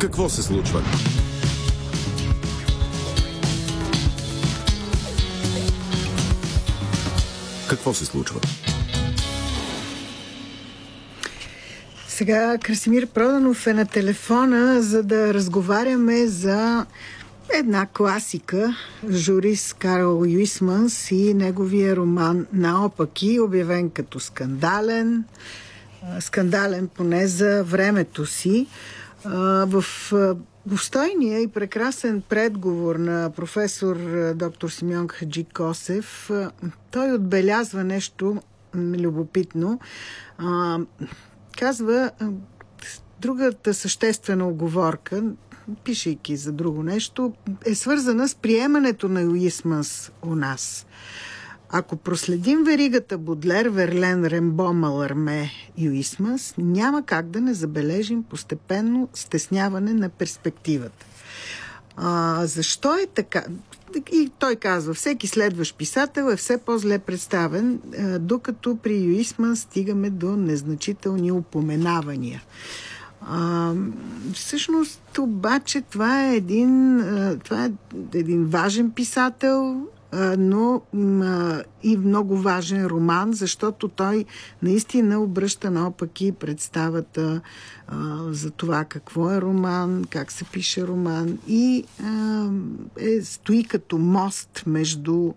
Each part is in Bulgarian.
Какво се случва? Какво се случва? Сега Красимир Проданов е на телефона, за да разговаряме за една класика, журист Карл Юисманс и неговия роман "Наопаки", обявен като скандален. Скандален поне за времето си. В обстойния и прекрасен предговор на професор доктор Симеон Хаджикосев той отбелязва нещо любопитно. Казва, другата съществена уговорка, пишейки за друго нещо, е свързана с приемането на Юисманс у нас. Ако проследим веригата Бодлер, Верлен, Рембо, Маларме, Юисманс, няма как да не забележим постепенно стесняване на перспективата. Защо е така? И той казва, всеки следващ писател е все по-зле представен, докато при Юисманс стигаме до незначителни упоменавания. Всъщност, обаче, това е един важен писател, но и много важен роман, защото той наистина обръща наопаки представата за това какво е роман, как се пише роман и стои като мост между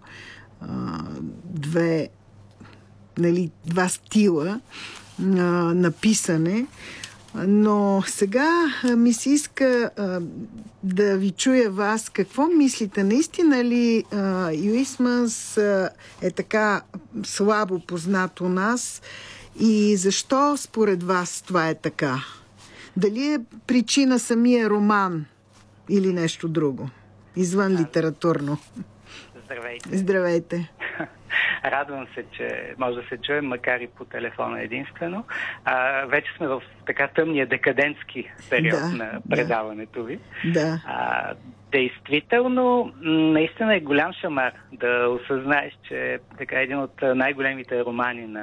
два стила на писане. Но сега ми се иска да ви чуя вас. Какво мислите? Наистина ли Юисманс е така слабо познат у нас и защо според вас това е така? Дали е причина самия роман или нещо друго? Извън литературно. Здравейте. Здравейте. Радвам се, че може да се чуем, макар и по телефона единствено. Вече сме в така тъмния декадентски период на предаването ви. Да. Действително, наистина е голям шамар да осъзнаеш, че така един от най-големите романи на